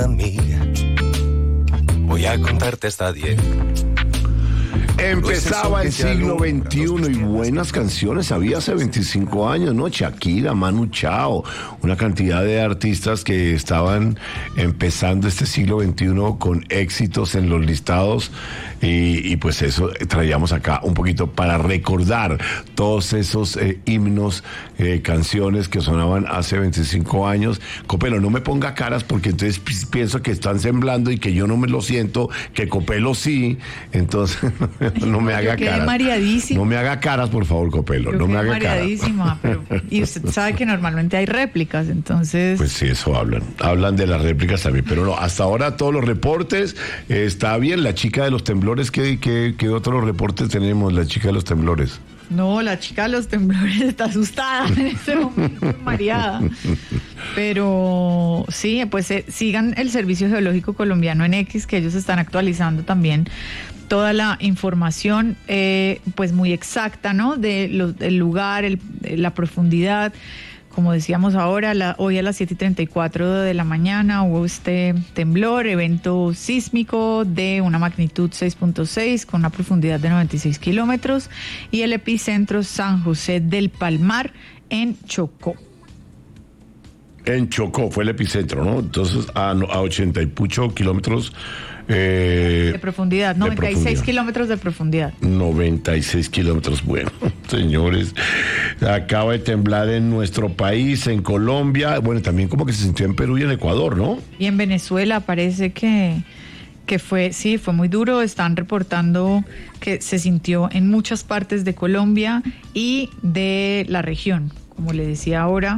mí. Voy a contarte hasta 10. Empezaba el siglo XXI y buenas canciones había hace 25 años, ¿no? Shakira, Manu Chao, una cantidad de artistas que estaban empezando este siglo XXI con éxitos en los listados y pues eso traíamos acá un poquito para recordar todos esos himnos, canciones que sonaban hace 25 años. Copelo, no me ponga caras porque entonces pienso que están semblando y que yo no me lo siento, que Copelo sí, entonces... No me haga caras. Mareadísima. No me haga caras, por favor, Copelo. No me haga caras. Y usted sabe que normalmente hay réplicas, entonces... Pues sí, eso hablan. Hablan de las réplicas también. Pero no, hasta ahora todos los reportes está bien. La chica de los temblores, ¿qué otros reportes tenemos? La chica de los temblores. No, la chica de los temblores está asustada en este momento, mareada. Pero sí, pues sigan el Servicio Geológico Colombiano en X, que ellos están actualizando también toda la información, pues muy exacta, ¿no? Del lugar, la profundidad. Como decíamos ahora, hoy a las 7:34 de la mañana hubo este temblor, evento sísmico de una magnitud 6.6 con una profundidad de 96 kilómetros y el epicentro San José del Palmar en Chocó. En Chocó fue el epicentro, ¿no? Entonces a 80 y pucho kilómetros de profundidad, 96 kilómetros de profundidad. 96 kilómetros, bueno, señores, acaba de temblar en nuestro país, en Colombia, bueno, también como que se sintió en Perú y en Ecuador, ¿no? Y en Venezuela parece que fue muy duro. Están reportando que se sintió en muchas partes de Colombia y de la región, como le decía ahora.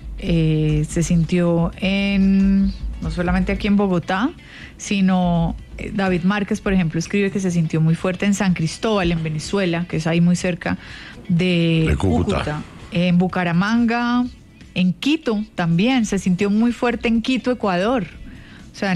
Se sintió no solamente aquí en Bogotá, sino David Márquez, por ejemplo, escribe que se sintió muy fuerte en San Cristóbal, en Venezuela, que es ahí muy cerca de Cúcuta. En Bucaramanga, en Quito también, se sintió muy fuerte en Quito, Ecuador. O sea,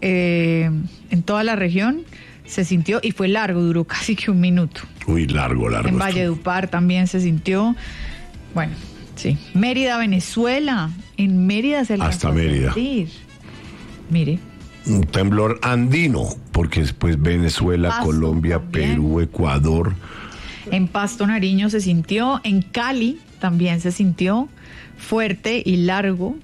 en toda la región se sintió y fue largo, duró casi que un minuto. Uy, largo. En Valledupar también se sintió, bueno... Sí, Mérida, Venezuela. En Mérida se alcanzó hasta Mérida. Mire. Un temblor andino, porque después Venezuela, Pasto, Colombia, también. Perú, Ecuador. En Pasto, Nariño se sintió. En Cali también se sintió fuerte y largo.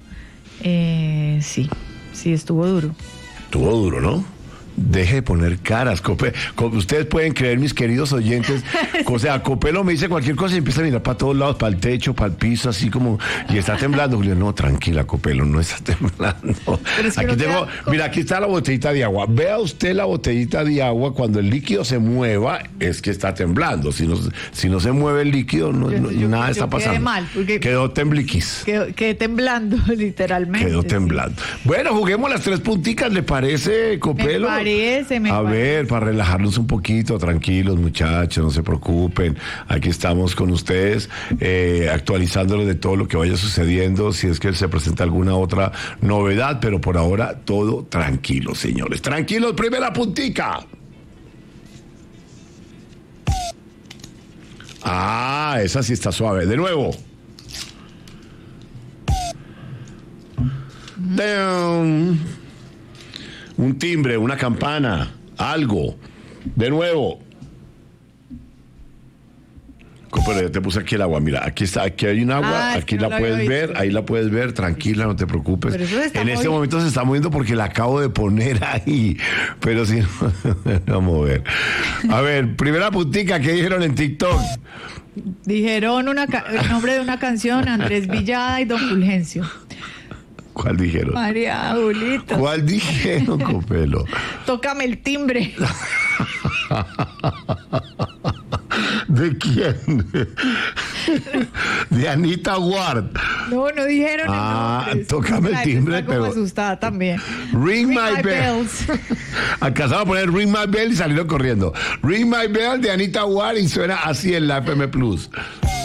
Sí, estuvo duro. Estuvo duro, ¿no? Deje de poner caras, ustedes pueden creer, mis queridos oyentes, o sea, Copelo me dice cualquier cosa y empieza a mirar para todos lados, para el techo, para el piso, así como, y está temblando. Julio, no, tranquila, Copelo, no está temblando. Aquí tengo, mira, aquí está la botellita de agua. Vea usted la botellita de agua, cuando el líquido se mueva, es que está temblando. Si no se mueve el líquido, nada está pasando. Quedé mal, porque quedó tembliquis. Quedé temblando, literalmente. Quedó temblando. Sí. Bueno, juguemos las 3 punticas, ¿le parece, Copelo? A ver, para relajarnos un poquito, tranquilos, muchachos, no se preocupen. Aquí estamos con ustedes, actualizándoles de todo lo que vaya sucediendo, si es que se presenta alguna otra novedad, pero por ahora todo tranquilo, señores. Tranquilos, primera puntica. Esa sí está suave. De nuevo. Un timbre, una campana, algo. De nuevo. Pero ya te puse aquí el agua. Mira, aquí hay un agua, aquí la puedes ver, ahí la puedes ver, tranquila, no te preocupes. En este momento se está moviendo porque la acabo de poner ahí. Pero si no, vamos a ver. A ver, primera puntica que dijeron en TikTok. Dijeron el nombre de una canción, Andrés Villada y Don Fulgencio. ¿Cuál dijeron? María Julito. ¿Cuál dijeron, Copelo? Tócame el timbre. ¿De quién? De Anita Ward. No dijeron el nombre. Tócame el timbre, pero asustada también. Ring My Bells. Alcanzaba a poner Ring My Bell y salieron corriendo. Ring My Bell de Anita Ward y suena así en la FM Plus.